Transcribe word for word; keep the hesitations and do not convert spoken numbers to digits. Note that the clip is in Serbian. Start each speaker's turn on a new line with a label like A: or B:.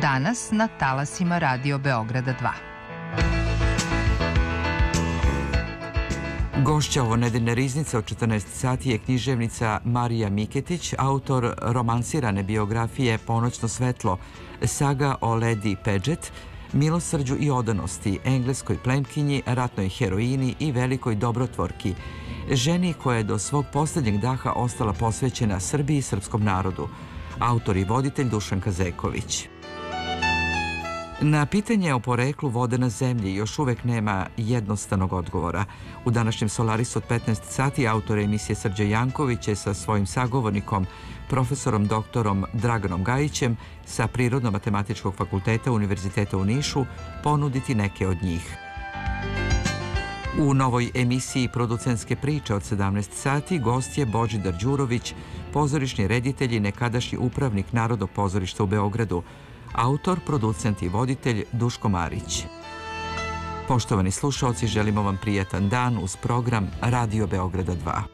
A: danas na talasima Radio Beograda dva.
B: Gošća ovo nedeljne riznice od četrnaest sati je književnica Marija Miketić, autor romansirane biografije Ponoćno svetlo, saga o Lady Paget, milosrđu i odanosti, engleskoj plemkinji, ratnoj heroini i velikoj dobrotvorki, ženi koja je do svog posljednjeg daha ostala posvećena Srbiji i srpskom narodu. Autor i voditelj Dušan Kazeković. Na pitanje o poreklu vode na zemlji još uvek nema jednostavnog odgovora. U današnjem Solarisu od petnaest sati autor emisije Srđe Janković je sa svojim sagovornikom, profesorom doktorom Draganom Gajićem sa Prirodno-matematičkog fakulteta Univerziteta u Nišu ponuditi neke od njih. U novoj emisiji Producentske priče od sedamnaest sati gost je Božidar Đurović, pozorišni reditelj i nekadašnji upravnik Narodnog pozorišta u Beogradu, autor, producent i voditelj Duško Marić. Poštovani slušaoci, želimo vam prijatan dan uz program Radio Beograda dva.